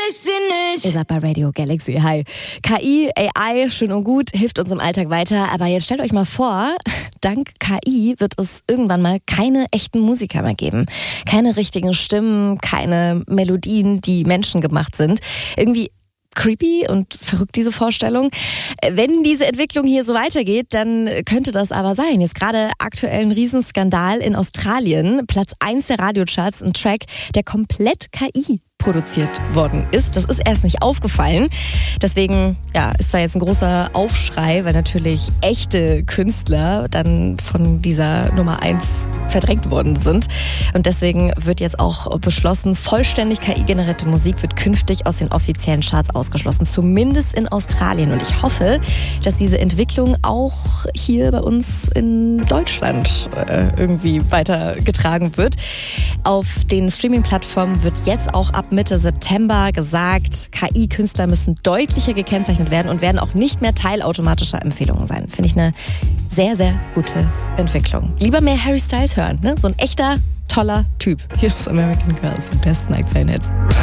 ich sie nicht. Ihr seid bei Radio Galaxy. Hi. KI, AI, schön und gut, hilft uns im Alltag weiter. Aber jetzt stellt euch mal vor, dank KI wird es irgendwann mal keine echten Musiker mehr geben. Keine richtigen Stimmen, keine Melodien, die menschengemacht sind. Irgendwie creepy und verrückt, diese Vorstellung. Wenn diese Entwicklung hier so weitergeht, dann könnte das aber sein. Jetzt gerade aktuell ein Riesenskandal in Australien. Platz 1 der Radiocharts, ein Track, der komplett KI produziert worden ist. Das ist erst nicht aufgefallen. Deswegen ist da jetzt ein großer Aufschrei, weil natürlich echte Künstler dann von dieser Nummer 1 verdrängt worden sind. Und deswegen wird jetzt auch beschlossen, vollständig KI-generierte Musik wird künftig aus den offiziellen Charts ausgeschlossen. Zumindest in Australien. Und ich hoffe, dass diese Entwicklung auch hier bei uns in Deutschland irgendwie weitergetragen wird. Auf den Streaming-Plattformen wird jetzt auch ab Mitte September gesagt, KI-Künstler müssen deutlicher gekennzeichnet werden und werden auch nicht mehr Teil automatischer Empfehlungen sein. Finde ich eine sehr, sehr gute Entwicklung. Lieber mehr Harry Styles hören, ne? So ein echter, toller Typ. Hier ist American Girls, die besten aktuellen Hits.